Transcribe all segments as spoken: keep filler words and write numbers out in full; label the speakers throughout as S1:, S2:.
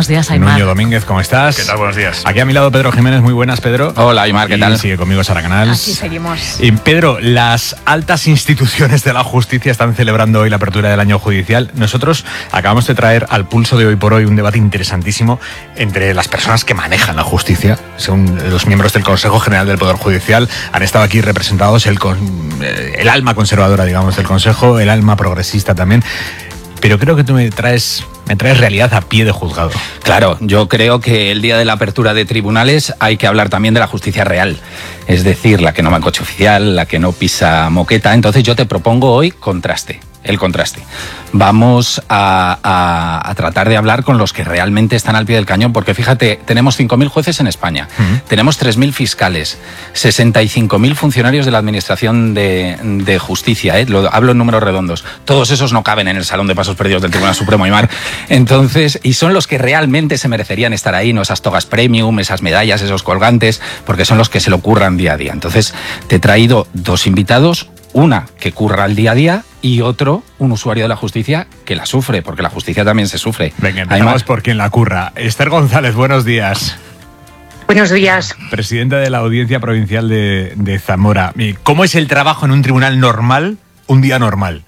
S1: Buenos días, Aymar.
S2: Nuño Domínguez, ¿cómo estás?
S3: ¿Qué tal? Buenos días.
S2: Aquí a mi lado Pedro Jiménez, muy buenas, Pedro.
S4: Hola, Aymar, ¿qué
S2: y
S4: tal?
S2: sigue conmigo Sara Canals.
S1: Aquí seguimos.
S2: Y Pedro, las altas instituciones de la justicia están celebrando hoy la apertura del año judicial. Nosotros acabamos de traer al pulso de Hoy por Hoy un debate interesantísimo entre las personas que manejan la justicia. Según los miembros del Consejo General del Poder Judicial, han estado aquí representados el, con, el alma conservadora, digamos, del Consejo, el alma progresista también. Pero creo que tú me traes, me traes realidad a pie de juzgado.
S4: Claro, yo creo que el día de la apertura de tribunales hay que hablar también de la justicia real. Es decir, la que no va en coche oficial, la que no pisa moqueta. Entonces yo te propongo hoy contraste, el contraste. Vamos a, a, a tratar de hablar con los que realmente están al pie del cañón, porque fíjate, tenemos cinco mil jueces en España, uh-huh. tenemos tres mil fiscales, sesenta y cinco mil funcionarios de la Administración de, de Justicia, ¿eh? Lo, hablo en números redondos. Todos esos no caben en el salón de pasos perdidos del Tribunal Supremo, Aymar. Entonces, y son los que realmente se merecerían estar ahí, no esas togas premium, esas medallas, esos colgantes, porque son los que se lo curran día a día. Entonces, te he traído dos invitados, una que curra el día a día y otro, un usuario de la justicia que la sufre, porque la justicia también se sufre.
S2: Venga, empezamos Aymar. por quien la curra. Esther González, buenos días.
S5: Buenos días.
S2: Presidenta de la Audiencia Provincial de, de Zamora. ¿Cómo es el trabajo en un tribunal normal, un día normal?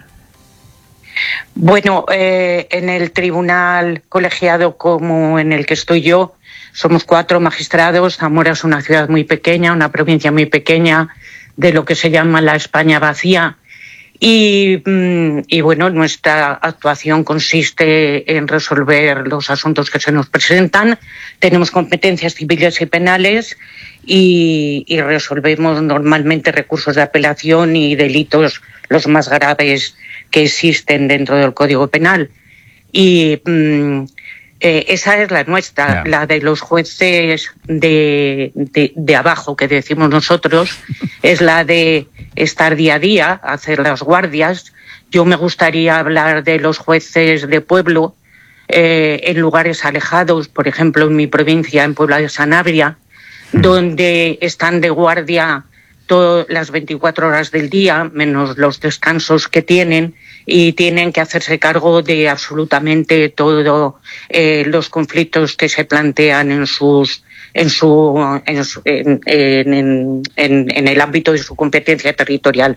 S5: Bueno, eh, en el tribunal colegiado como en el que estoy yo, somos cuatro magistrados. Zamora es una ciudad muy pequeña, una provincia muy pequeña, de lo que se llama la España vacía. Y, y bueno, nuestra actuación consiste en resolver los asuntos que se nos presentan. Tenemos competencias civiles y penales y, y resolvemos normalmente recursos de apelación y delitos los más graves que existen dentro del Código Penal. Y mm, eh, esa es la nuestra, yeah. La de los jueces de, de, de abajo, que decimos nosotros, es la de estar día a día, hacer las guardias. Yo me gustaría hablar de los jueces de pueblo eh, en lugares alejados, por ejemplo en mi provincia, en Puebla de Sanabria, mm. donde están de guardia todas las veinticuatro horas del día, menos los descansos que tienen, y tienen que hacerse cargo de absolutamente todos eh, los conflictos que se plantean en sus en su en, su, en, en, en, en el ámbito de su competencia territorial.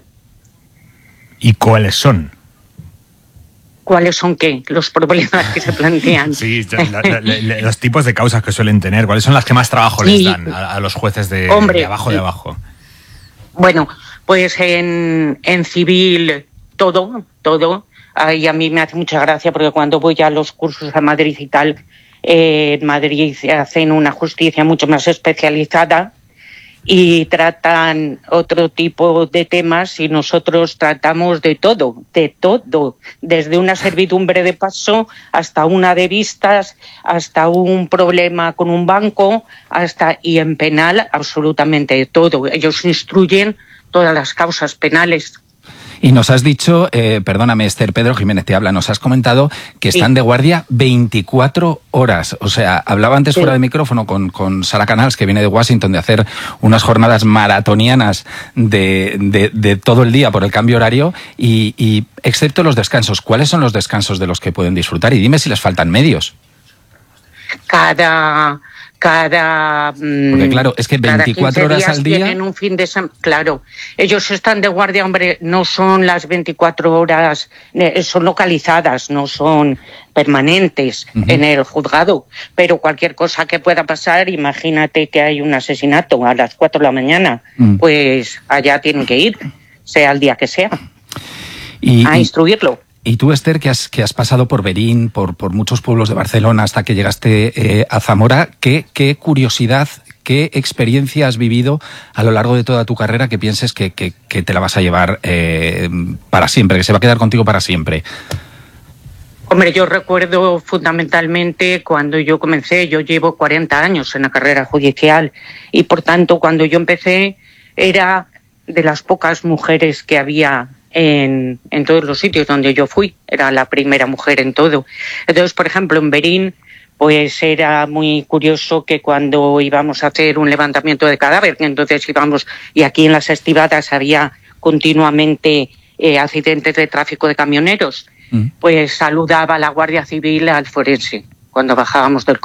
S2: ¿Y cuáles son?
S5: ¿Cuáles son qué? Los problemas que se plantean.
S2: Sí, la, la, la, los tipos de causas que suelen tener. ¿Cuáles son las que más trabajo les dan a, a los jueces de,
S5: Hombre,
S2: de abajo de abajo?
S5: Bueno, pues en, en civil todo, todo. Y a mí me hace mucha gracia porque cuando voy a los cursos a Madrid y tal, eh, en Madrid hacen una justicia mucho más especializada y tratan otro tipo de temas y nosotros tratamos de todo, de todo, desde una servidumbre de paso hasta una de vistas, hasta un problema con un banco, hasta y en penal absolutamente de todo. Ellos instruyen todas las causas penales.
S4: Y nos has dicho, eh, perdóname Esther, Pedro Jiménez te habla, nos has comentado que están sí. de guardia veinticuatro horas. O sea, hablaba antes sí. fuera de micrófono con, con Sara Canals, que viene de Washington, de hacer unas jornadas maratonianas de, de, de todo el día por el cambio horario, y, y excepto los descansos, ¿cuáles son los descansos de los que pueden disfrutar? Y dime si les faltan medios.
S5: Cada... cada
S4: porque claro, es que veinticuatro horas al día
S5: tienen un fin de semana. Claro, ellos están de guardia, hombre, no son las veinticuatro horas, eh, son localizadas, no son permanentes uh-huh. en el juzgado, pero cualquier cosa que pueda pasar, imagínate que hay un asesinato a las cuatro de la mañana, uh-huh. pues allá tienen que ir, sea el día que sea, y, a instruirlo.
S4: Y tú, Esther, que has, que has pasado por Berín, por, por muchos pueblos de Barcelona hasta que llegaste eh, a Zamora, ¿qué, qué curiosidad, qué experiencia has vivido a lo largo de toda tu carrera que pienses que, que, que te la vas a llevar eh, para siempre, que se va a quedar contigo para siempre?
S5: Hombre, yo recuerdo fundamentalmente cuando yo comencé, yo llevo cuarenta años en la carrera judicial y por tanto cuando yo empecé era de las pocas mujeres que había En, en todos los sitios donde yo fui, era la primera mujer en todo. Entonces, por ejemplo, en Berín, pues era muy curioso que cuando íbamos a hacer un levantamiento de cadáver, entonces íbamos, y aquí en las estibadas había continuamente eh, accidentes de tráfico de camioneros, mm. pues saludaba a la Guardia Civil al forense cuando bajábamos del